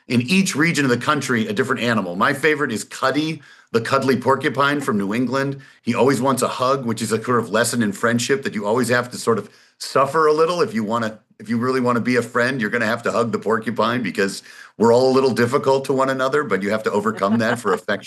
in each region of the country a different animal. My favorite is Cuddy, the cuddly porcupine from New England. He always wants a hug, which is a sort of lesson in friendship that you always have to sort of suffer a little if you really want to be a friend, you're going to have to hug the porcupine because we're all a little difficult to one another, but you have to overcome that for affection.